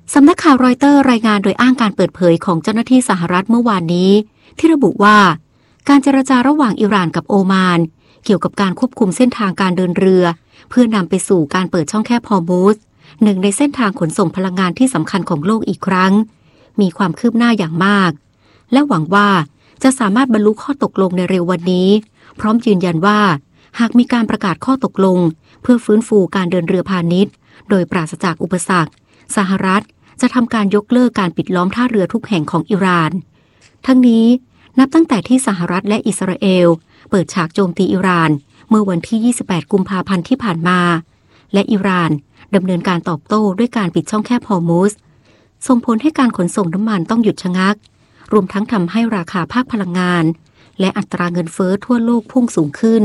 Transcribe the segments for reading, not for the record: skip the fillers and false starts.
สำนักข่าวรอยเตอร์รายงานโดยอ้างการเปิดเผยของเจ้าหน้าที่สหรัฐเมื่อวานนี้ที่ระบุว่าการเจรจาระหว่างอิหร่านกับโอมานเกี่ยวกับการควบคุมเส้นทางการเดินเรือเพื่อนำไปสู่การเปิดช่องแคบฮอร์มุซหนึ่งในเส้นทางขนส่งพลังงานที่สำคัญของโลกอีกครั้งมีความคืบหน้าอย่างมากและหวังว่าจะสามารถบรรลุข้อตกลงในเร็ววันนี้พร้อมยืนยันว่าหากมีการประกาศข้อตกลงเพื่อฟื้นฟูการเดินเรือพาณิชย์โดยปราศจากอุปสรรคสหรัฐจะทำการยกเลิกการปิดล้อมท่าเรือทุกแห่งของอิหร่านทั้งนี้นับตั้งแต่ที่สหรัฐและอิสราเอลเปิดฉากโจมตีอิหร่านเมื่อวันที่28กุมภาพันธ์ที่ผ่านมาและอิหร่านดำเนินการตอบโต้ด้วยการปิดช่องแคบฮอร์มุซส่งผลให้การขนส่งน้ำมันต้องหยุดชะงักรวมทั้งทำให้ราคาภาคพลังงานและอัตราเงินเฟ้อทั่วโลกพุ่งสูงขึ้น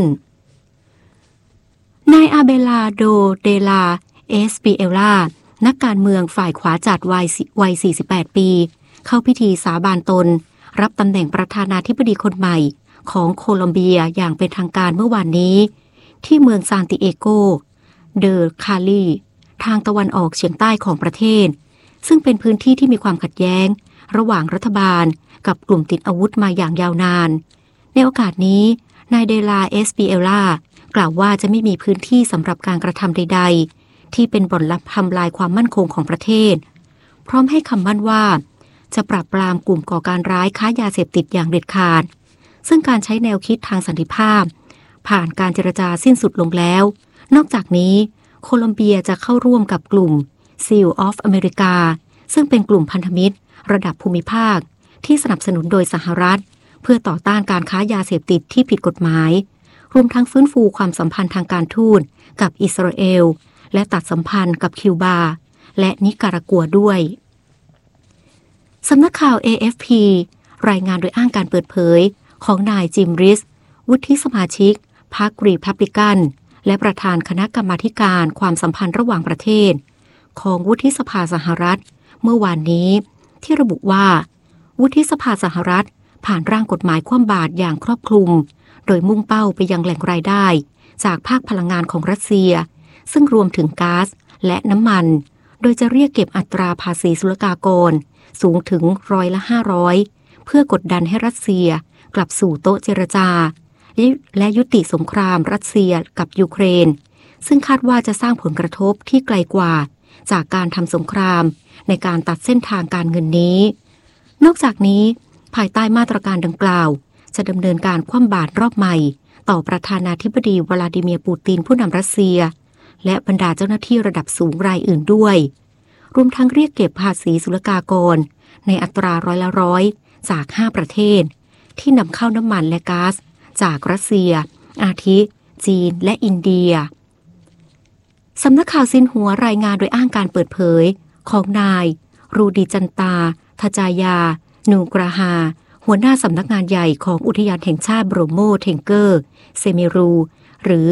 นายอาเบลาโดเดลาเอสปิเอลานักการเมืองฝ่ายขวาจัดวัย48ปีเข้าพิธีสาบานตนรับตำแหน่งประธานาธิบดีคนใหม่ของโคลอมเบียอย่างเป็นทางการเมื่อวานนี้ที่เมืองซานติเอโกเดอคาลีทางตะวันออกเฉียงใต้ของประเทศซึ่งเป็นพื้นที่ที่มีความขัดแย้งระหว่างรัฐบาลกับกลุ่มติดอาวุธมาอย่างยาวนานในโอกาสนี้นายเดลาเอสปิเอลากล่าวว่าจะไม่มีพื้นที่สำหรับการกระทำใดๆที่เป็นบ่อนทำลายความมั่นคงของประเทศพร้อมให้คำมั่นว่าจะปราบปรามกลุ่มก่อการร้ายค้ายาเสพติดอย่างเด็ดขาดซึ่งการใช้แนวคิดทางสันติภาพผ่านการเจรจาสิ้นสุดลงแล้วนอกจากนี้โคลอมเบียจะเข้าร่วมกับกลุ่ม Seal of America ซึ่งเป็นกลุ่มพันธมิตรระดับภูมิภาคที่สนับสนุนโดยสหรัฐเพื่อต่อต้านการค้ายาเสพติดที่ผิดกฎหมายรวมทั้งฟื้นฟูความสัมพันธ์ทางการทูตกับอิสราเอลและตัดสัมพันธ์กับคิวบาและนิการากัวด้วยสำนักข่าว AFP รายงานโดยอ้างการเปิดเผยของนายจิมริสวุฒิสมาชิกพรรครีพับลิกันและประธานคณะกรรมาธิการความสัมพันธ์ระหว่างประเทศของวุฒิสภาสหรัฐเมื่อวานนี้ที่ระบุว่าวุฒิสภาสหรัฐผ่านร่างกฎหมายคว่ำบาตรอย่างครอบคลุมโดยมุ่งเป้าไปยังแหล่งรายได้จากภาคพลังงานของรัสเซียซึ่งรวมถึงก๊าซและน้ำมันโดยจะเรียกเก็บอัตราภาษีศุลกากรสูงถึง500%เพื่อกดดันให้รัสเซียกลับสู่โต๊ะเจรจาและยุติสงครามรัสเซียกับยูเครนซึ่งคาดว่าจะสร้างผลกระทบที่ไกลกว่าจากการทำสงครามในการตัดเส้นทางการเงินนี้นอกจากนี้ภายใต้มาตรการดังกล่าวจะดำเนินการคว่ำบาตรรอบใหม่ต่อประธานาธิบดีวลาดิเมียร์ปูตินผู้นำรัสเซียและบรรดาเจ้าหน้าที่ระดับสูงรายอื่นด้วยรวมทั้งเรียกเก็บภาษีศุลกากรในอัตรา100%จาก5ประเทศที่นำเข้าน้ำมันและก๊าซจากรัสเซียอาทิจีนและอินเดียสำนักข่าวซินหัวรายงานโดยอ้างการเปิดเผยของนายรูดิจันตาทจายานูกราฮาหัวหน้าสำนักงานใหญ่ของอุทยานแห่งชาติโบรโมเทงเกอร์เซเมรูหรือ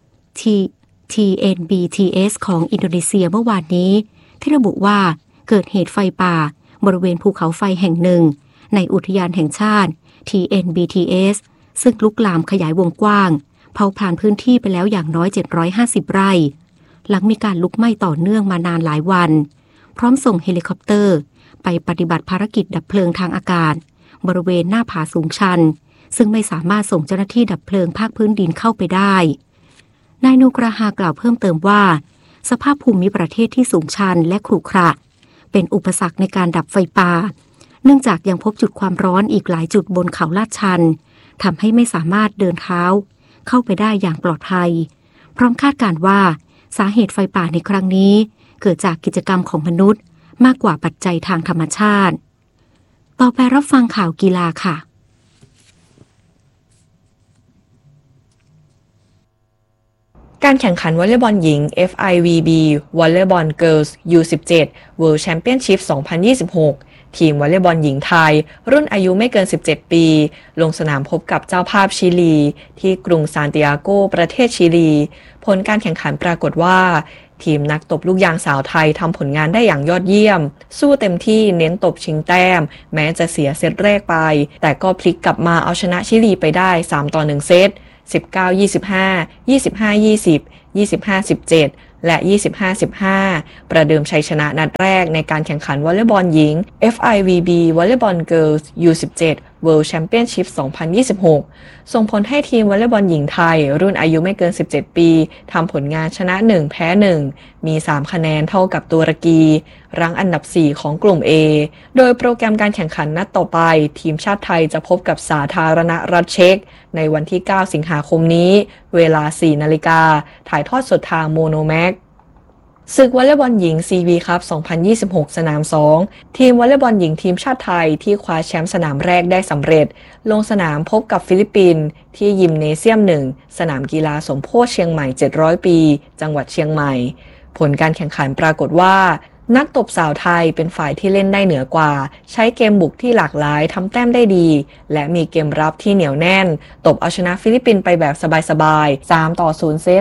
TNBTS ของอินโดนีเซียเมื่อวานนี้ที่ระบุว่าเกิดเหตุไฟป่าบริเวณภูเขาไฟแห่งหนึ่งในอุทยานแห่งชาติ TNBTS ซึ่งลุกลามขยายวงกว้างเผาผลาญพื้นที่ไปแล้วอย่างน้อย750ไร่หลังมีการลุกไหม้ต่อเนื่องมานานหลายวันพร้อมส่งเฮลิคอปเตอร์ไปปฏิบัติภารกิจดับเพลิงทางอากาศบริเวณหน้าผาสูงชันซึ่งไม่สามารถส่งเจ้าหน้าที่ดับเพลิงภาคพื้นดินเข้าไปได้นายนูกราฮากล่าวเพิ่มเติมว่าสภาพภูมิประเทศที่สูงชันและขรุขระเป็นอุปสรรคในการดับไฟป่าเนื่องจากยังพบจุดความร้อนอีกหลายจุดบนเขาลาดชันทำให้ไม่สามารถเดินเท้าเข้าไปได้อย่างปลอดภัยพร้อมคาดการณ์ว่าสาเหตุไฟป่าในครั้งนี้เกิดจากกิจกรรมของมนุษย์มากกว่าปัจจัยทางธรรมชาติต่อไปรับฟังข่าวกีฬาค่ะการแข่งขันวอลเลย์บอลหญิง FIVB Volleyball Girls U17 World Championship 2026 ทีมวอลเลย์บอลหญิงไทยรุ่นอายุไม่เกิน17ปีลงสนามพบกับเจ้าภาพชิลีที่กรุงซานติอาโกประเทศชิลีผลการแข่งขันปรากฏว่าทีมนักตบลูกยางสาวไทยทำผลงานได้อย่างยอดเยี่ยมสู้เต็มที่เน้นตบชิงแต้มแม้จะเสียเซตแรกไปแต่ก็พลิกกลับมาเอาชนะชิลีไปได้3-1 เซต19-25 25-20 25-17 และ 25-15 ประเดิมชัยชนะนัดแรกในการแข่งขันวอลเลย์บอลหญิง FIVB Volleyball Girls U17 World Championship 2026 ส่งผลให้ทีมวอลเลย์บอลหญิงไทยรุ่นอายุไม่เกิน 17 ปีทำผลงานชนะ 1 แพ้ 1 มี 3 คะแนนเท่ากับตุรกีรั้งอันดับ 4 ของกลุ่ม A โดยโปรแกรมการแข่งขันนัดต่อไปทีมชาติไทยจะพบกับสาธารณรัฐเช็กในวันที่ 9 สิงหาคมนี้เวลา 4 นาฬิกาถ่ายทอดสดทางโมโนแม็กศึกวอลเลย์บอลหญิง CV คัพ 2026 สนาม 2 ทีมวอลเลย์บอลหญิงทีมชาติไทยที่คว้าแชมป์สนามแรกได้สำเร็จลงสนามพบกับฟิลิปปินส์ที่ยิมเนเซียม 1 สนามกีฬาสมโพธิเชียงใหม่ 700 ปี จังหวัดเชียงใหม่ ผลการแข่งขันปรากฏว่านักตบสาวไทยเป็นฝ่ายที่เล่นได้เหนือกว่าใช้เกมบุกที่หลากหลายทำแต้มได้ดีและมีเกมรับที่เหนียวแน่นตบเอาชนะฟิลิปปินส์ไปแบบสบายๆ3-0 เซต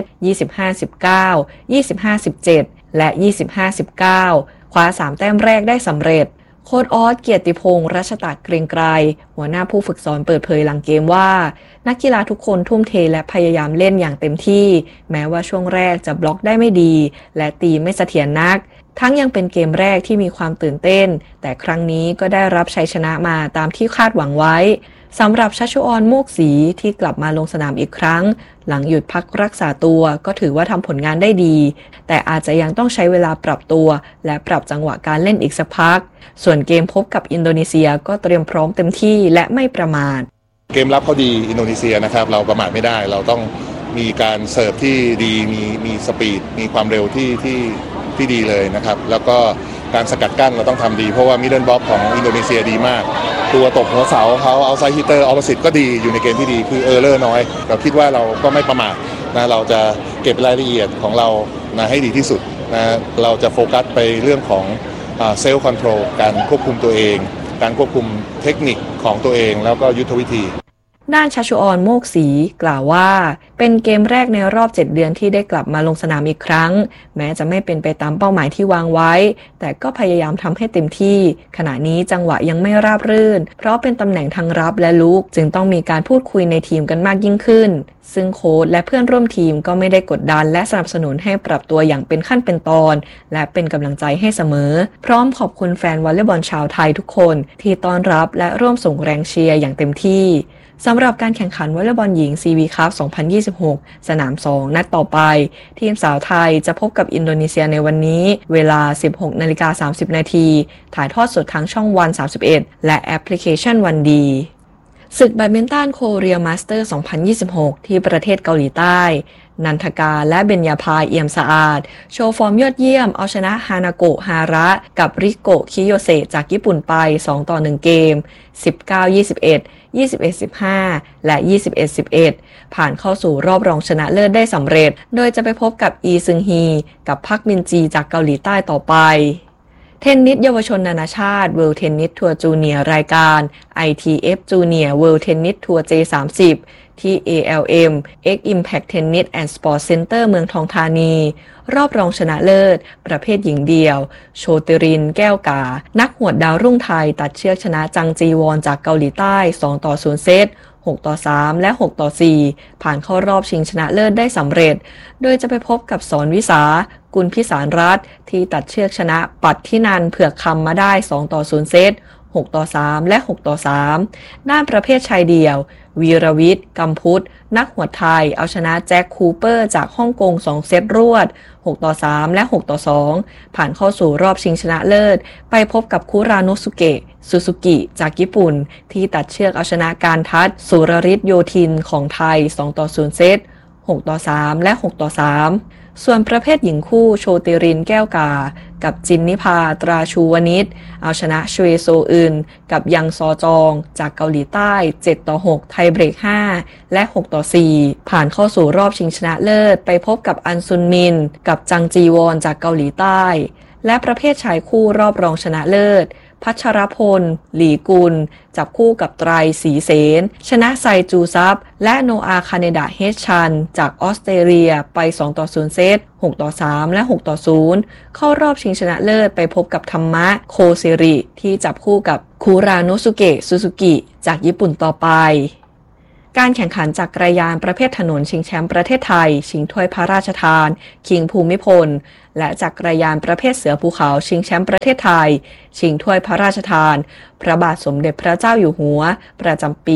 25-19 25-17 และ 25-19 คว้า3 แต้มแรกได้สำเร็จโค้ชออสเกียรติพงษ์รัชตะเกรียงไกรหัวหน้าผู้ฝึกสอนเปิดเผยหลังเกมว่านักกีฬาทุกคนทุ่มเทและพยายามเล่นอย่างเต็มที่แม้ว่าช่วงแรกจะบล็อกได้ไม่ดีและตีไม่เสถียรนักทั้งยังเป็นเกมแรกที่มีความตื่นเต้นแต่ครั้งนี้ก็ได้รับชัยชนะมาตามที่คาดหวังไว้สำหรับชัชชุออนโมกศรีที่กลับมาลงสนามอีกครั้งหลังหยุดพักรักษาตัวก็ถือว่าทำผลงานได้ดีแต่อาจจะยังต้องใช้เวลาปรับตัวและปรับจังหวะการเล่นอีกสักพักส่วนเกมพบกับอินโดนีเซียก็เตรียมพร้อมเต็มที่และไม่ประมาทเกมรับเขาดีอินโดนีเซียนะครับเราประมาทไม่ได้เราต้องมีการเสิร์ฟที่ดีมีสปีดมีความเร็วที่ดีเลยนะครับแล้วก็การสกัดกั้นเราต้องทำดีเพราะว่ามิดเดิลบล็อกของอินโดนีเซียดีมากตัวตบหัวเสาเขาเอาไซด์ฮิตเตอร์ออปโปสิตก็ดีอยู่ในเกมที่ดีคือเออร์เลอร์น้อยเราคิดว่าเราก็ไม่ประมาทนะเราจะเก็บรายละเอียดของเรานะให้ดีที่สุดนะเราจะโฟกัสไปเรื่องของเซลล์คอนโทรลการควบคุมตัวเองการควบคุมเทคนิคของตัวเองแล้วก็ยุทธวิธีด้านชัชชุออนโมกศรีกล่าวว่าเป็นเกมแรกในรอบ7 เดือนที่ได้กลับมาลงสนามอีกครั้งแม้จะไม่เป็นไปตามเป้าหมายที่วางไว้แต่ก็พยายามทำให้เต็มที่ขณะนี้จังหวะยังไม่ราบรื่นเพราะเป็นตำแหน่งทั้งรับและลุกจึงต้องมีการพูดคุยในทีมกันมากยิ่งขึ้นซึ่งโค้ชและเพื่อนร่วมทีมก็ไม่ได้กดดันและสนับสนุนให้ปรับตัวอย่างเป็นขั้นเป็นตอนและเป็นกำลังใจให้เสมอพร้อมขอบคุณแฟนวอลเลย์บอลชาวไทยทุกคนที่ต้อนรับและร่วมส่งแรงเชียร์อย่างเต็มที่สำหรับการแข่งขันวอลเลย์บอลหญิง CV คัพ 2026 สนาม 2 นัดต่อไปทีมสาวไทยจะพบกับอินโดนีเซียในวันนี้เวลา 16:30 น.ถ่ายทอดสดทางช่องวัน 31 และแอปพลิเคชันวันดีศึกแบดมินตันโคเรียมาสเตอร์ 2026 ที่ประเทศเกาหลีใต้นันทกาและเบญญาภาเอี่ยมสะอาดโชว์ฟอร์มยอดเยี่ยมเอาชนะฮานาโกะฮาระกับริโกะคิโยเซะจากญี่ปุ่นไป 2-1 เกม 19-21 21-15 และ 21-11 ผ่านเข้าสู่รอบรองชนะเลิศได้สำเร็จโดยจะไปพบกับอีซึงฮีกับพักมินจีจากเกาหลีใต้ต่อไปเทนนิสเยาวชนนานาชาติ World Tennis Tour Junior รายการ ITF Junior World Tennis Tour J30 ที่ ALM X Impact Tennis and Sports Center เมืองทองธานีรอบรองชนะเลิศประเภทหญิงเดี่ยวโชติรินแก้วกานักหวดดาวรุ่งไทยตัดเชือกชนะจังจีวอนจากเกาหลีใต้ 2-0 เซต 6-3 และ 6-4 ผ่านเข้ารอบชิงชนะเลิศได้สำเร็จโดยจะไปพบกับสอนวิสากุลพิสารรัตน์ที่ตัดเชือกชนะปัดที่นันเผือกคำมาได้ 2-0 เซต 6-3 และ 6-3 ด้านประเภทชายเดี่ยววีรวิทย์กัมพุทธนักหวดไทยเอาชนะแจ็คคูเปอร์จากฮ่องกง 2 เซตรวด 6-3 และ 6-2 ผ่านเข้าสู่รอบชิงชนะเลิศไปพบกับคุราโนสุเกะซูซูกิจากญี่ปุ่นที่ตัดเชือกเอาชนะการทัศน์สุรฤทธิ์โยธินของไทย 2-0 เซต 6-3 และ 6-3 ส่วนประเภทหญิงคู่โชติรินแก้วกากับจินนิพาตราชูวนิชเอาชนะชเวโซอึนกับยังซอจองจากเกาหลีใต้ 7-6 ไทยเบรก 5 และ 6-4 ผ่านเข้าสู่รอบชิงชนะเลิศไปพบกับอันซุนมินกับจังจีวอนจากเกาหลีใต้และประเภทชายคู่รอบรองชนะเลิศพัชรพลหลีกุลจับคู่กับไตรศรีเสนชนะไซจูซับและโนอาคาเนดะเฮชันจากออสเตรเลียไป 2-0 เซต 6-3 และ 6-0 เข้ารอบชิงชนะเลิศไปพบกับธรรมะโคเซริที่จับคู่กับคุราโนสุเกะซูซูกิจากญี่ปุ่นต่อไปการแข่งขันจักรยานประเภทถนนชิงแชมป์ประเทศไทยชิงถ้วยพระราชทานคิงภูมิพลและจักรยานประเภทเสือภูเขาชิงแชมป์ประเทศไทยชิงถ้วยพระราชทานพระบาทสมเด็จพระเจ้าอยู่หัวประจำปี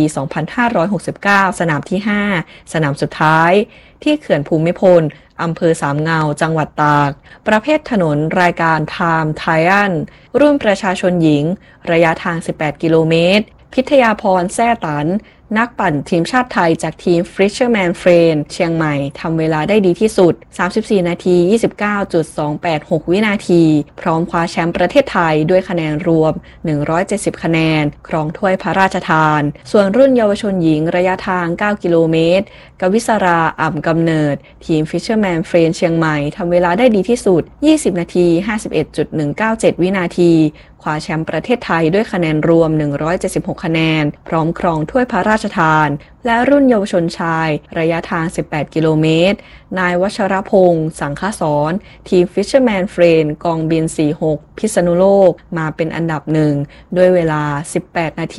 2569 สนามที่ 5 สนามสุดท้ายที่เขื่อนภูมิพลอำเภอสามเงาจังหวัดตากประเภทถนนรายการ Time Trial รุ่นประชาชนหญิงระยะทาง 18 กิโลเมตรพิทยาพรแซ่ตันนักปั่นทีมชาติไทยจากทีม Fisherman Friend เชียงใหม่ทำเวลาได้ดีที่สุด 34 นาที 29.286 วินาทีพร้อมคว้าแชมป์ประเทศไทยด้วยคะแนนรวม 170 คะแนนครองถ้วยพระราชทานส่วนรุ่นเยาวชนหญิงระยะทาง 9 กิโลเมตรกวิศราอ่ำกำเนิดทีม Fisherman Friend เชียงใหม่ทำเวลาได้ดีที่สุด 20 นาที 51.197 วินาทีคว้าแชมป์ประเทศไทยด้วยคะแนนรวม 176 คะแนนพร้อมครองถ้วยพระราชทานและรุ่นเยาวชนชายระยะทาง 18 กิโลเมตรนายวัชรพงษ์สังฆสอนทีม Fisherman Friend กองบิน 46 พิษณุโลกมาเป็นอันดับหนึ่งด้วยเวลา 18 นาที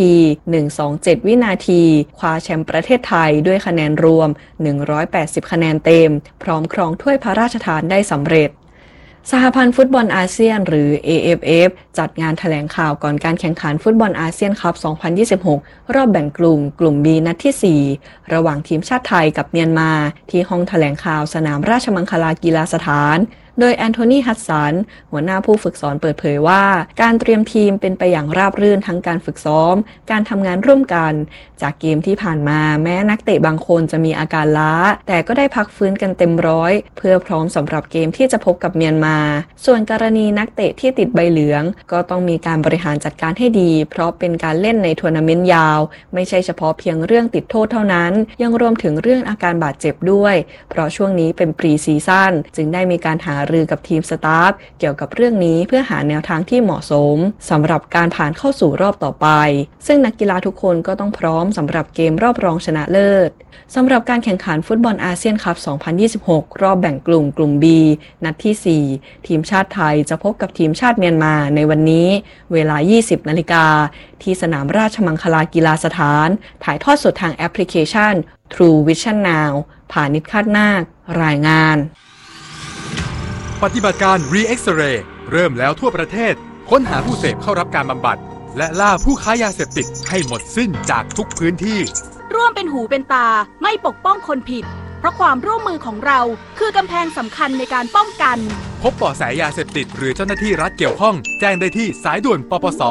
127 วินาทีคว้าแชมป์ประเทศไทยด้วยคะแนนรวม 180 คะแนนเต็มพร้อมครองถ้วยพระราชทานได้สำเร็จสหพันธ์ฟุตบอลอาเซียนหรือ AFF จัดงานแถลงข่าวก่อนการแข่งขันฟุตบอลอาเซียนคัพ 2026 รอบแบ่งกลุ่ม B นัดที่ 4 ระหว่างทีมชาติไทยกับเมียนมาที่ห้องแถลงข่าวสนามราชมังคลากีฬาสถานโดยแอนโทนี ฮัดสันหัวหน้าผู้ฝึกสอนเปิดเผยว่าการเตรียมทีมเป็นไปอย่างราบรื่นทั้งการฝึกซ้อมการทำงานร่วมกันจากเกมที่ผ่านมาแม้นักเตะบางคนจะมีอาการล้าแต่ก็ได้พักฟื้นกันเต็มร้อยเพื่อพร้อมสำหรับเกมที่จะพบกับเมียนมาส่วนกรณีนักเตะที่ติดใบเหลืองก็ต้องมีการบริหารจัดการให้ดีเพราะเป็นการเล่นในทัวร์นาเมนต์ยาวไม่ใช่เฉพาะเพียงเรื่องติดโทษเท่านั้นยังรวมถึงเรื่องอาการบาดเจ็บด้วยเพราะช่วงนี้เป็นพรีซีซั่นจึงได้มีการหารือกับทีมสตาฟเกี่ยวกับเรื่องนี้เพื่อหาแนวทางที่เหมาะสมสำหรับการผ่านเข้าสู่รอบต่อไปซึ่งนักกีฬาทุกคนก็ต้องพร้อมสำหรับเกมรอบรองชนะเลิศสำหรับการแข่งขันฟุตบอลอาเซียนคัพ 2026 รอบแบ่งกลุ่ม B นัดที่ 4 ทีมชาติไทยจะพบกับทีมชาติเมียนมาในวันนี้เวลา 20 นาฬิกาที่สนามราชมังคลากีฬาสถานถ่ายทอดสดทางแอปพลิเคชัน True Vision Now ผ่านิช คาดนาครายงานปฏิบัติการ Re-X-Ray เริ่มแล้วทั่วประเทศค้นหาผู้เสพเข้ารับการบำบัดและล่าผู้ค้ายาเสพติดให้หมดสิ้นจากทุกพื้นที่ร่วมเป็นหูเป็นตาไม่ปกป้องคนผิดเพราะความร่วมมือของเราคือกำแพงสำคัญในการป้องกันพบเบาะแสยาเสพติดหรือเจ้าหน้าที่รัฐเกี่ยวข้องแจ้งได้ที่สายด่วนปปส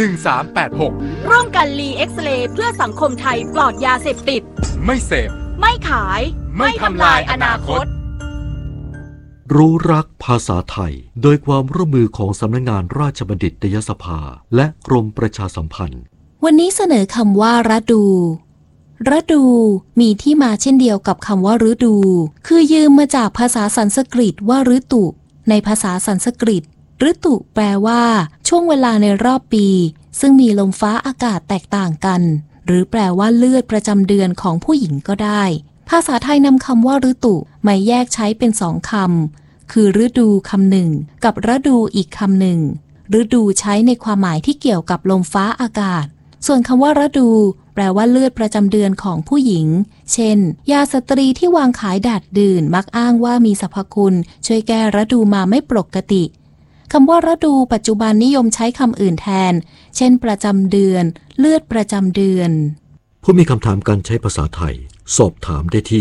1386 ร่วมกัน Re-X-Ray เพื่อสังคมไทยปลอดยาเสพติดไม่เสพไม่ขายไม่ทำลายอนาคตรู้รักภาษาไทยโดยความร่วมมือของสำนักงานราชบัณฑิตยสภาและกรมประชาสัมพันธ์วันนี้เสนอคำว่าฤดูฤดูมีที่มาเช่นเดียวกับคำว่าฤดูคือยืมมาจากภาษาสันสกฤตว่าฤตุในภาษาสันสกฤตฤตุแปลว่าช่วงเวลาในรอบปีซึ่งมีลมฟ้าอากาศแตกต่างกันหรือแปลว่าเลือดประจำเดือนของผู้หญิงก็ได้ภาษาไทยนำคำว่าฤตุมาแยกใช้เป็น2 คำคือฤดูคำหนึ่งกับฤดูอีกคำหนึ่งฤดูใช้ในความหมายที่เกี่ยวกับลมฟ้าอากาศส่วนคำว่าฤดูแปลว่าเลือดประจำเดือนของผู้หญิงเช่นยาสตรีที่วางขายดาดดื่นมักอ้างว่ามีสรรพคุณช่วยแก้ฤดูมาไม่ปกติคำว่าฤดูปัจจุบันนิยมใช้คำอื่นแทนเช่นประจำเดือนเลือดประจำเดือนผู้มีคำถามการใช้ภาษาไทยสอบถามได้ที่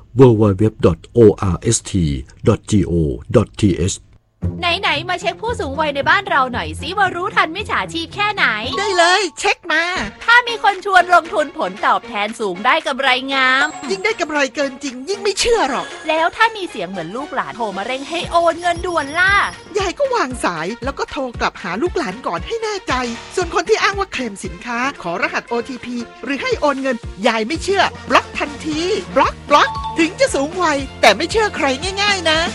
www.orst.go.th ไหนมาเช็คผู้สูงวัยในบ้านเราหน่อยสิว่ารู้ทันมิจฉาชีพแค่ไหนได้เลยเช็คมาถ้ามีคนชวนลงทุนผลตอบแทนสูงได้กำไรงามยิ่งได้กำไรเกินจริงยิ่งไม่เชื่อหรอกแล้วถ้ามีเสียงเหมือนลูกหลานโทรมาเร่งให้โอนเงินด่วนล่ะยายก็วางสายแล้วก็โทรกลับหาลูกหลานก่อนให้แน่ใจส่วนคนที่อ้างว่าเคลมสินค้าขอรหัส OTP หรือให้โอนเงินยายไม่เชื่อบล็อกทันทีบล็อกถึงจะสูงวัยแต่ไม่เชื่อใครง่ายๆนะ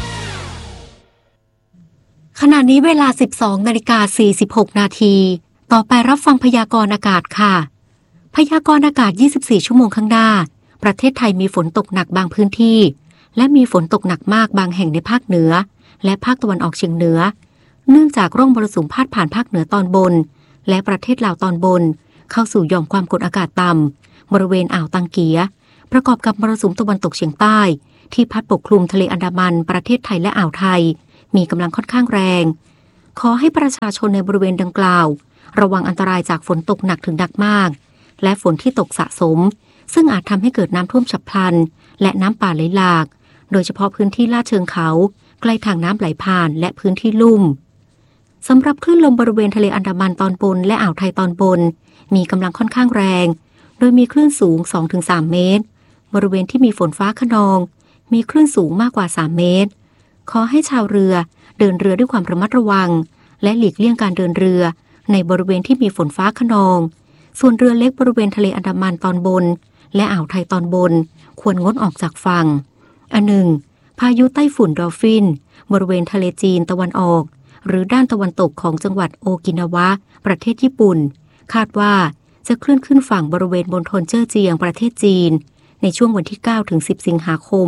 ขณะนี้เวลา 12:46 นาทีต่อไปรับฟังพยากรณ์อากาศค่ะพยากรณ์อากาศ24ชั่วโมงข้างหน้าประเทศไทยมีฝนตกหนักบางพื้นที่และมีฝนตกหนักมากบางแห่งในภาคเหนือและภาคตะวันออกเฉียงเหนือเนื่องจากร่องมรสุมพาดผ่านภาคเหนือตอนบนและประเทศลาวตอนบนเข้าสู่หย่อมความกดอากาศต่บริเวณอ่าวตังเกียประกอบกับมรสุมตะวันตกเฉียงใต้ที่พัดปกคลุมทะเลอันดามันประเทศไทยและอ่าวไทยมีกำลังค่อนข้างแรงขอให้ประชาชนในบริเวณดังกล่าวระวังอันตรายจากฝนตกหนักถึงหนักมากและฝนที่ตกสะสมซึ่งอาจทำให้เกิดน้ำท่วมฉับพลันและน้ำป่าไหลหลากโดยเฉพาะพื้นที่ลาดเชิงเขาใกล้ทางน้ำไหลผ่านและพื้นที่ลุ่มสำหรับคลื่นลมบริเวณทะเลอันดามันตอนบนและอ่าวไทยตอนบนมีกำลังค่อนข้างแรงโดยมีคลื่นสูง 2-3 เมตรบริเวณที่มีฝนฟ้าคะนองมีคลื่นสูงมากกว่า3เมตรขอให้ชาวเรือเดินเรือด้วยความระมัดระวังและหลีกเลี่ยงการเดินเรือในบริเวณที่มีฝนฟ้าคะนองส่วนเรือเล็กบริเวณทะเลอันดามันตอนบนและอ่าวไทยตอนบนควรงดออกจากฝั่งอันหนึ่งพายุไต้ฝุ่นดอลฟินบริเวณทะเลจีนตะวันออกหรือด้านตะวันตกของจังหวัดโอกินาวะประเทศญี่ปุ่นคาดว่าจะเคลื่อนขึ้นฝั่งบริเวณมณฑลเจ้อเจียงประเทศจีนในช่วงวันที่ 9-10 สิงหาคม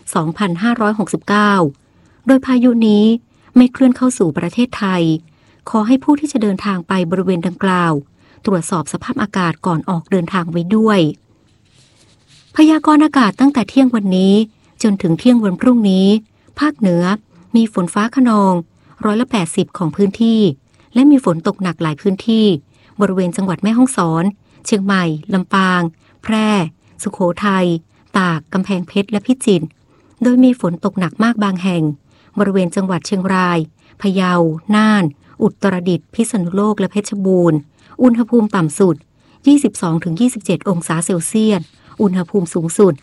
2569 โดยพายุนี้ไม่เคลื่อนเข้าสู่ประเทศไทยขอให้ผู้ที่จะเดินทางไปบริเวณดังกล่าวตรวจสอบสภาพอากาศก่อนออกเดินทางไว้ด้วยพยากรณ์อากาศตั้งแต่เที่ยงวันนี้จนถึงเที่ยงวันพรุ่งนี้ภาคเหนือมีฝนฟ้าคะนอง80%ของพื้นที่และมีฝนตกหนักหลายพื้นที่บริเวณจังหวัดแม่ฮ่องสอนเชียงใหม่ลำปางแพร่สุโขทัยตากกำแพงเพชรและพิจิตรโดยมีฝนตกหนักมากบางแห่งบริเวณจังหวัดเชียงรายพะเยาน่านอุตรดิตถ์พิษณุโลกและเพชรบูรณ์อุณหภูมิต่ำสุด 22-27 องศาเซลเซียสอุณหภูมิสูงสุด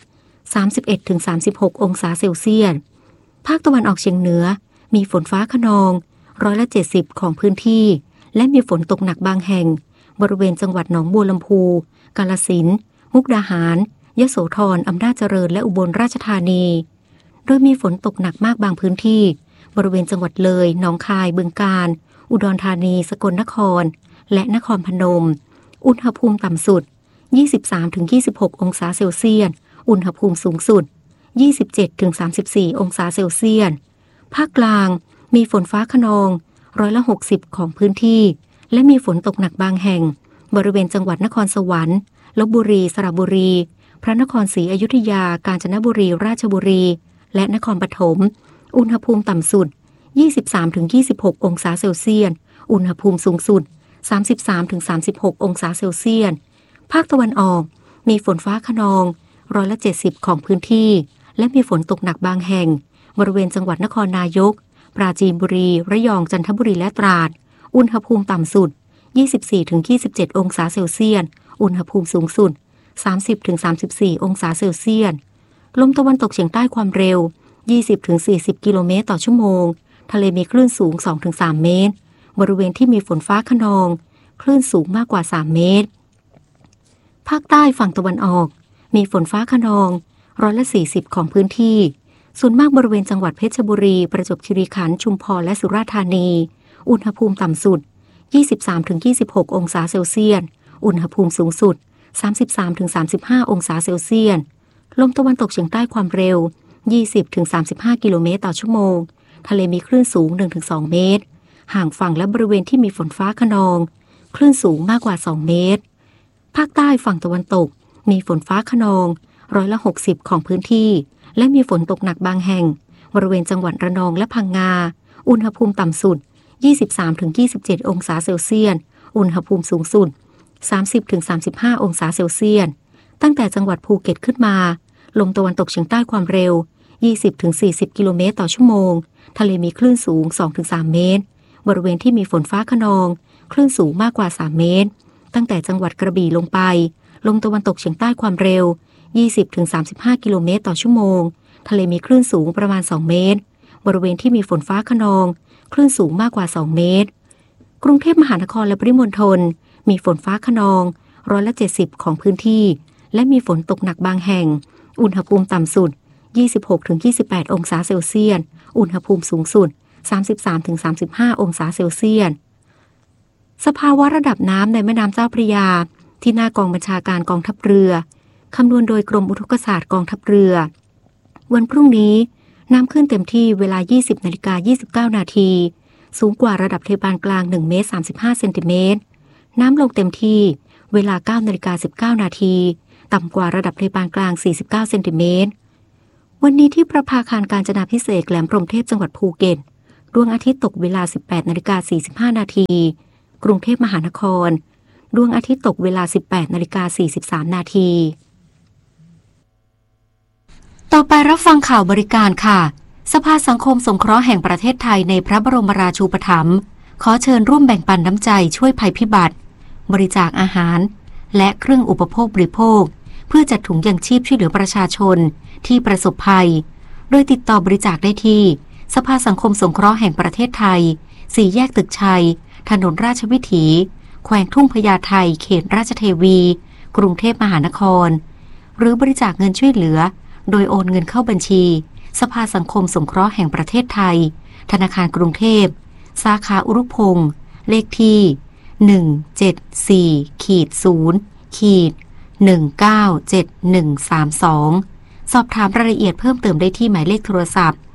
31-36 องศาเซลเซียสภาคตะวันออกเฉียงเหนือมีฝนฟ้าคะนอง70%ของพื้นที่และมีฝนตกหนักบางแห่งบริเวณจังหวัดหนองบัวลำพูกาฬสินธุ์มุกดาหารยโสธรอำนาจเจริญและอุบลราชธานีโดยมีฝนตกหนักมากบางพื้นที่บริเวณจังหวัดเลยหนองคายบึงกาฬอุดรธานีสกลนครและนครพนมอุณหภูมิต่ำสุด 23-26 องศาเซลเซียสอุณหภูมิสูงสุด 27-34 องศาเซลเซียสภาคกลางมีฝนฟ้าคะนอง60%ของพื้นที่และมีฝนตกหนักบางแห่งบริเวณจังหวัดนครสวรรค์ลพบุรีสระบุรีพระนครศรีอยุธยากาญจนบุรีราชบุรีและนครปฐมอุณหภูมิต่ำสุด 23-26 องศาเซลเซียสอุณหภูมิสูงสุด 33-36 องศาเซลเซียสภาคตะวันออกมีฝนฟ้าคะนอง70%ของพื้นที่และมีฝนตกหนักบางแห่งบริเวณจังหวัดนครนายกปราจีนบุรีระยองจันทบุรีและตราดอุณหภูมิต่ำสุด 24-27 องศาเซลเซียสอุณหภูมิสูงสุด 30-34 องศาเซลเซียสลมตะวันตกเฉียงใต้ความเร็ว 20-40 กิโลเมตรต่อชั่วโมงทะเลมีคลื่นสูง 2-3 เมตรบริเวณที่มีฝนฟ้าคะนองคลื่นสูงมากกว่า3เมตรภาคใต้ฝั่งตะวันออกมีฝนฟ้าคะนอง40%ของพื้นที่ส่วนมากบริเวณจังหวัดเพชรบุรีประจวบคีรีขันธ์ชุมพรและสุราษฎร์ธานีอุณหภูมิต่ำสุด 23-26 องศาเซลเซียสอุณหภูมิสูงสุด 33-35 องศาเซลเซียสลมตะวันตกเฉียงใต้ความเร็ว 20-35 กิโลเมตรต่อชั่วโมงทะเลมีคลื่นสูง 1-2 เมตรห่างฝั่งและบริเวณที่มีฝนฟ้าคะนองคลื่นสูงมากกว่า2เมตรภาคใต้ฝั่งตะวันตกมีฝนฟ้าคะนอง60%ของพื้นที่และมีฝนตกหนักบางแห่งบริเวณจังหวัดระนองและพังงาอุณหภูมิต่ำสุด 23-27 องศาเซลเซียสอุณหภูมิสูงสุด 30-35 องศาเซลเซียสตั้งแต่จังหวัดภูเก็ตขึ้นมาลมตะวันตกเฉียงใต้ความเร็ว 20-40 กิโลเมตรต่อชั่วโมงทะเลมีคลื่นสูง 2-3 เมตรบริเวณที่มีฝนฟ้าคะนองคลื่นสูงมากกว่า3เมตรตั้งแต่จังหวัดกระบี่ลงไปลมตะวันตกเฉียงใต้ความเร็ว 20-35 กิโลเมตรต่อชั่วโมงทะเลมีคลื่นสูงประมาณ2เมตรบริเวณที่มีฝนฟ้าคะนองคลื่นสูงมากกว่า2เมตรกรุงเทพมหานครและปริมณฑลมีฝนฟ้าคะนอง70%ของพื้นที่และมีฝนตกหนักบางแห่งอุณหภูมิต่ำสุด 26-28 องศาเซลเซียสอุณหภูมิสูงสุด 33-35 องศาเซลเซียสสภาวะระดับน้ำในแม่น้ำเจ้าพระยาที่หน้ากองบัญชาการกองทัพเรือคำนวณโดยกรมอุทกศาสตร์กองทัพเรือวันพรุ่งนี้น้ำขึ้นเต็มที่เวลา 20:29 นาทีสูงกว่าระดับทะเลปานกลาง1 เมตร 35 เซนติเมตรน้ำลงเต็มที่เวลา 9:19 นาทีต่ำกว่าระดับทะเลปานกลาง49เซนติเมตรวันนี้ที่ประภาคารกาญจนาภิเษกแหลมพรหมเทพจังหวัดภูเก็ตดวงอาทิตย์ตกเวลา 18:45 นาทีกรุงเทพมหานครดวงอาทิตย์ตกเวลา 18:43 นาทีต่อไปรับฟังข่าวบริการค่ะสภาสังคมสงเคราะห์แห่งประเทศไทยในพระบรมราชูปถัมภ์ขอเชิญร่วมแบ่งปันน้ำใจช่วยภัยพิบัติบริจาคอาหารและเครื่องอุปโภคบริโภคเพื่อจัดถุงยังชีพช่วยเหลือประชาชนที่ประสบภัยโดยติดต่อบริจาคได้ที่สภาสังคมสงเคราะห์แห่งประเทศไทย4 แยกตึกชัยถนนราชวิถีแขวงทุ่งพญาไทเขตราชเทวีกรุงเทพมหานครหรือบริจาคเงินช่วยเหลือโดยโอนเงินเข้าบัญชีสภาสังคมสงเคราะห์แห่งประเทศไทยธนาคารกรุงเทพสาขาอุรุพงษ์เลขที่174-0-197132สอบถามรายละเอียดเพิ่มเติมได้ที่หมายเลขโทรศัพท์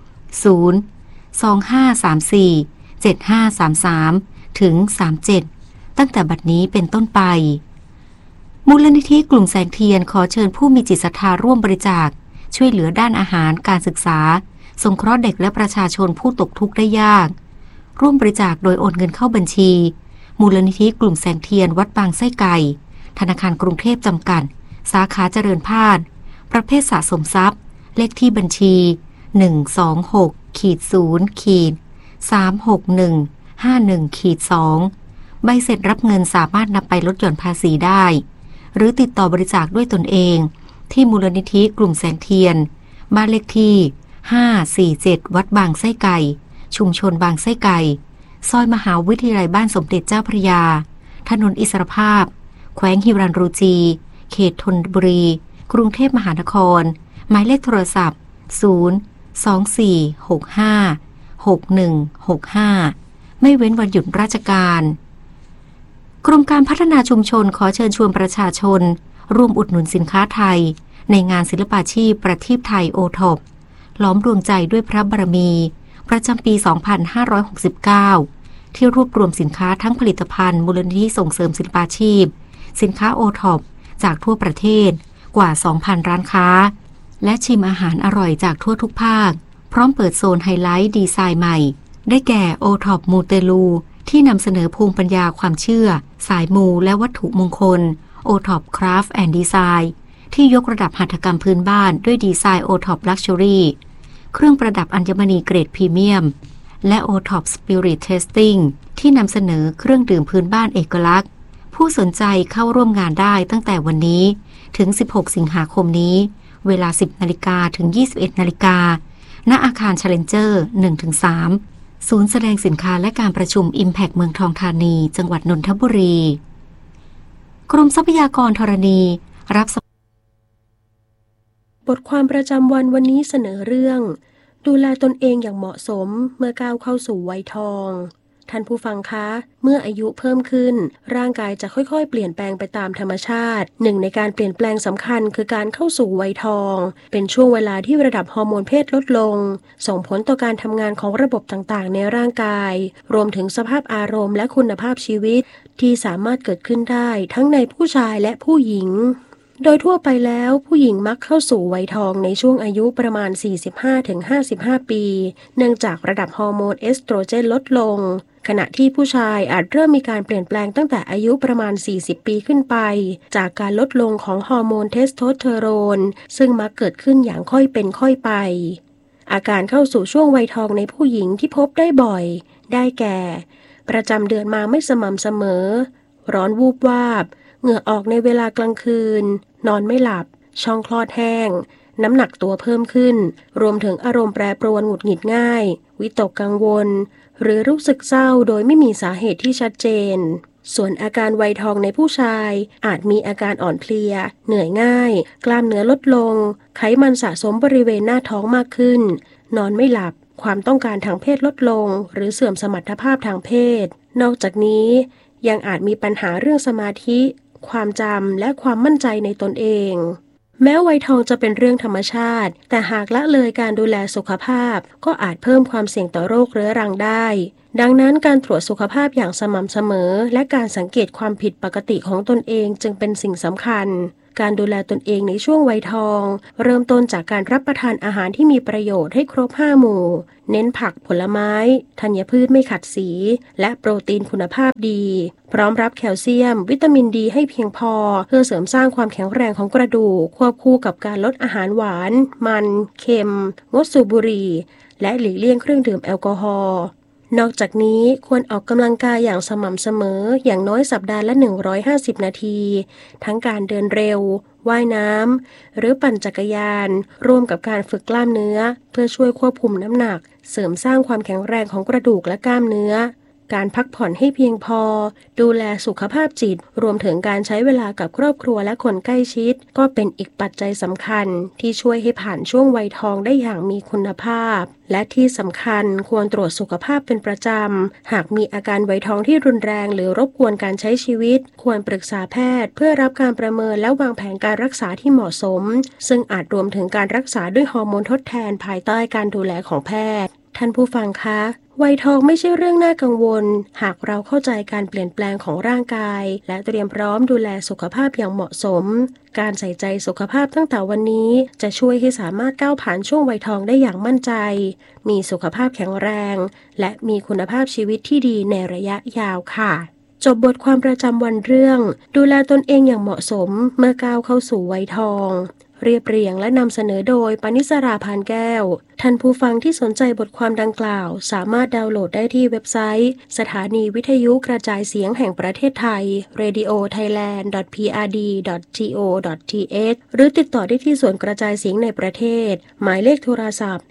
025347533ถึง37ตั้งแต่บัดนี้เป็นต้นไปมูลนิธิกลุ่มแสงเทียนขอเชิญผู้มีจิตศรัทธาร่วมบริจาคช่วยเหลือด้านอาหารการศึกษาสงเคราะห์เด็กและประชาชนผู้ตกทุกข์ได้ยากร่วมบริจาคโดยโอนเงินเข้าบัญชีมูลนิธิกลุ่มแสงเทียนวัดบางไส้ไก่ธนาคารกรุงเทพจำกัดสาขาเจริญพาดประเภทสะสมทรัพย์เลขที่บัญชี126-0-36151-2ใบเสร็จรับเงินสามารถนำไปลดหย่อนภาษีได้หรือติดต่อบริจาคด้วยตนเองที่มูลนิธิกลุ่มแสงเทียนบ้านเลขที่547วัดบางไส้ไก่ชุมชนบางไส้ไก่ซอยมหาวิทยาลัยบ้านสมเด็จเจ้าพระยาถนนอิสรภาพแขวงฮิรัญรูจีเขตธนบุรีกรุงเทพมหานครหมายเลขโทรศัพท์024656165ไม่เว้นวันหยุดราชการกรมการพัฒนาชุมชนขอเชิญชวนประชาชนร่วมอุดหนุนสินค้าไทยในงานศิลปาชีพประทีปไทยโอท็อปล้อมดวงใจด้วยพระบารมีประจำปี 2569 ที่รวบรวมสินค้าทั้งผลิตภัณฑ์มูลนิธิส่งเสริมศิลปาชีพสินค้าโอท็อปจากทั่วประเทศกว่า 2,000 ร้านค้าและชิมอาหารอร่อยจากทั่วทุกภาคพร้อมเปิดโซนไฮไลท์ดีไซน์ใหม่ได้แก่โอท็อปมูเตลูที่นำเสนอภูมิปัญญาความเชื่อสายมูและวัตถุมงคลโอท็อปคราฟต์แอนด์ดีไซน์ที่ยกระดับหัตถกรรมพื้นบ้านด้วยดีไซน์โอท็อปลักชัวรี่เครื่องประดับอัญมณีเกรดพรีเมียมและโอท็อปสปิริตเทสติ้งที่นำเสนอเครื่องดื่มพื้นบ้านเอกลักษณ์ผู้สนใจเข้าร่วมงานได้ตั้งแต่วันนี้ถึง16สิงหาคมนี้เวลา 10:00 นถึง 21:00 นณอาคาร Challenger 1-3 ศูนย์แสดงสินค้าและการประชุม Impact เมืองทองธานีจังหวัดนนทบุรีกรมทรัพยากรธรณีรับบทความประจำวันนี้เสนอเรื่องดูแลตนเองอย่างเหมาะสมเมื่อก้าวเข้าสู่วัยทองท่านผู้ฟังคะเมื่ออายุเพิ่มขึ้นร่างกายจะค่อยๆเปลี่ยนแปลงไปตามธรรมชาติหนึ่งในการเปลี่ยนแปลงสำคัญคือการเข้าสู่วัยทองเป็นช่วงเวลาที่ระดับฮอร์โมนเพศลดลงส่งผลต่อการทำงานของระบบต่างๆในร่างกายรวมถึงสภาพอารมณ์และคุณภาพชีวิตที่สามารถเกิดขึ้นได้ทั้งในผู้ชายและผู้หญิงโดยทั่วไปแล้วผู้หญิงมักเข้าสู่วัยทองในช่วงอายุประมาณ 45-55 ปีเนื่องจากระดับฮอร์โมนเอสโตรเจนลดลงขณะที่ผู้ชายอาจเริ่มมีการเปลี่ยนแปลงตั้งแต่อายุประมาณ 40 ปีขึ้นไปจากการลดลงของฮอร์โมนเทสโทสเตอโรนซึ่งมักเกิดขึ้นอย่างค่อยเป็นค่อยไปอาการเข้าสู่ช่วงวัยทองในผู้หญิงที่พบได้บ่อยได้แก่ประจำเดือนมาไม่สม่ำเสมอร้อนวูบวาบเหงื่อออกในเวลากลางคืนนอนไม่หลับช่องคลอดแห้งน้ำหนักตัวเพิ่มขึ้นรวมถึงอารมณ์แปรปรวนหงุดหงิดง่ายวิตกกังวลหรือรู้สึกเศร้าโดยไม่มีสาเหตุที่ชัดเจนส่วนอาการวัยทองในผู้ชายอาจมีอาการอ่อนเพลียเหนื่อยง่ายกล้ามเนื้อลดลงไขมันสะสมบริเวณหน้าท้องมากขึ้นนอนไม่หลับความต้องการทางเพศลดลงหรือเสื่อมสมรรถภาพทางเพศนอกจากนี้ยังอาจมีปัญหาเรื่องสมาธิความจำและความมั่นใจในตนเองแม้วัยทองจะเป็นเรื่องธรรมชาติแต่หากละเลยการดูแลสุขภาพก็อาจเพิ่มความเสี่ยงต่อโรคเรื้อรังได้ดังนั้นการตรวจสุขภาพอย่างสม่ำเสมอและการสังเกตความผิดปกติของตนเองจึงเป็นสิ่งสำคัญการดูแลตนเองในช่วงวัยทองเริ่มต้นจากการรับประทานอาหารที่มีประโยชน์ให้ครบ5 หมู่เน้นผักผลไม้ธัญพืชไม่ขัดสีและโปรตีนคุณภาพดีพร้อมรับแคลเซียมวิตามินดีให้เพียงพอเพื่อเสริมสร้างความแข็งแรงของกระดูกควบคู่กับการลดอาหารหวานมันเค็มงดสูบบุหรี่และหลีกเลี่ยงเครื่องดื่มแอลกอฮอล์นอกจากนี้ควรออกกำลังกายอย่างสม่ำเสมออย่างน้อยสัปดาห์ละ150 นาทีทั้งการเดินเร็วว่ายน้ำหรือปั่นจักรยานร่วมกับการฝึกกล้ามเนื้อเพื่อช่วยควบคุมน้ำหนักเสริมสร้างความแข็งแรงของกระดูกและกล้ามเนื้อการพักผ่อนให้เพียงพอดูแลสุขภาพจิตรวมถึงการใช้เวลากับครอบครัวและคนใกล้ชิดก็เป็นอีกปัจจัยสำคัญที่ช่วยให้ผ่านช่วงวัยทองได้อย่างมีคุณภาพและที่สำคัญควรตรวจสุขภาพเป็นประจำหากมีอาการวัยทองที่รุนแรงหรือรบกวนการใช้ชีวิตควรปรึกษาแพทย์เพื่อรับการประเมินและวางแผนการรักษาที่เหมาะสมซึ่งอาจรวมถึงการรักษาด้วยฮอร์โมนทดแทนภายใต้การดูแลของแพทย์ท่านผู้ฟังคะวัยทองไม่ใช่เรื่องน่ากังวลหากเราเข้าใจการเปลี่ยนแปลงของร่างกายและเตรียมพร้อมดูแลสุขภาพอย่างเหมาะสมการใส่ใจสุขภาพตั้งแต่วันนี้จะช่วยให้สามารถก้าวผ่านช่วงวัยทองได้อย่างมั่นใจมีสุขภาพแข็งแรงและมีคุณภาพชีวิตที่ดีในระยะยาวค่ะจบบทความประจำวันเรื่องดูแลตนเองอย่างเหมาะสมเมื่อก้าวเข้าสู่วัยทองเรียบเรียงและนำเสนอโดยปณิสราพานแก้วท่านผู้ฟังที่สนใจบทความดังกล่าวสามารถดาวน์โหลดได้ที่เว็บไซต์สถานีวิทยุกระจายเสียงแห่งประเทศไทย radiothailand.prd.go.th หรือติดต่อได้ที่ส่วนกระจายเสียงในประเทศหมายเลขโทรศัพท์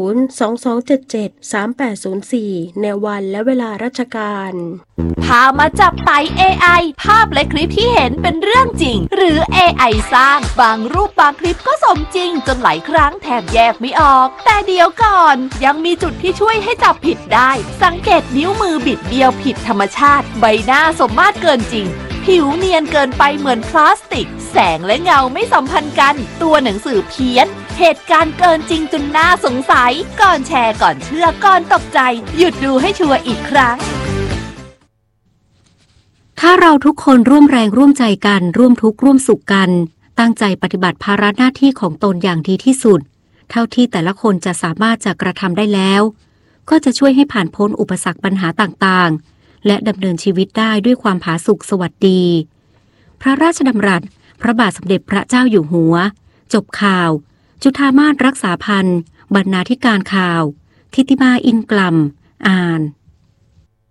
022773804 ในวันและเวลาราชการพามาจับไต่ AI ภาพและคลิปที่เห็นเป็นเรื่องจริงหรือ AI สร้างบางรูปบางคลิปก็สมจริงจนหลายครั้งแทบแยกไม่ออกแต่เดี๋ยวก่อนยังมีจุดที่ช่วยให้จับผิดได้สังเกตนิ้วมือบิดเบี้ยวผิดธรรมชาติใบหน้าสมมาตรเกินจริงผิวเนียนเกินไปเหมือนพลาสติกแสงและเงาไม่สัมพันธ์กันตัวหนังสือเพี้ยนเหตุการณ์เกินจริงจนน่าสงสัยก่อนแชร์ก่อนเชื่อก่อนตกใจหยุดดูให้ชัวร์อีกครั้งถ้าเราทุกคนร่วมแรงร่วมใจกันร่วมทุกข์ร่วมสุขกันตั้งใจปฏิบัติภาระหน้าที่ของตนอย่างดีที่สุดเท่าที่แต่ละคนจะสามารถจะกระทำได้แล้วก็จะช่วยให้ผ่านพ้นอุปสรรคปัญหาต่างๆและดำเนินชีวิตได้ด้วยความผาสุกสวัสดีพระราชดำรัสพระบาทสมเด็จพระเจ้าอยู่หัวจบข่าวจุฑามาสรักษาพันธ์บรรณาธิการข่าวทิติมาอินกลัมอ่าน